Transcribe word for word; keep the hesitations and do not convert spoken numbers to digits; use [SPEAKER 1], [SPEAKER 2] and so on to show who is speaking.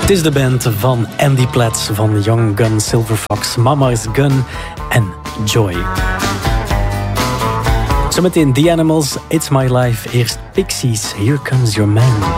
[SPEAKER 1] Het is de band van Andy Platts van Young Gun, Silver Fox, Mama's Gun en Joy. Zometeen The Animals, It's My Life. Eerst Pixies, Here Comes Your Man.